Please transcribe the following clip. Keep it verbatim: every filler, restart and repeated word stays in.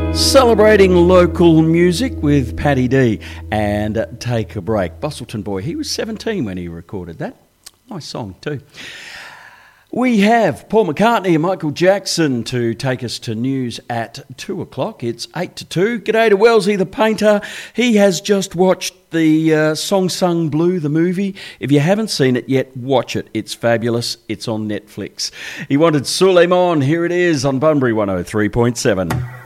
Celebrating local music with Paddy D and uh, Take a Break. Bustleton Boy, he was seventeen when he recorded that. Nice song too. We have Paul McCartney and Michael Jackson to take us to news at two o'clock. It's eight to two. G'day to Wellesley the painter. He has just watched the uh, Song Sung Blue, the movie. If you haven't seen it yet, watch it. It's fabulous. It's on Netflix. He wanted Suleiman. Here it is on Bunbury one oh three point seven.